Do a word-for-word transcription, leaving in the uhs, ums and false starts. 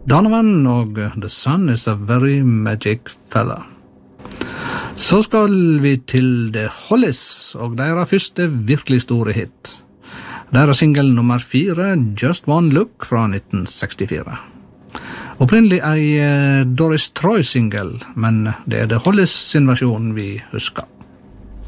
Donovan og The Sun is a very magic fella. Så skal vi til The Hollies og deres første virkelig store hit. Deres single nummer fire, Just One Look fra nitten sekstifire. Opprinnelig ei Doris Troy-single, men det er The Hollies sin versjon vi husker.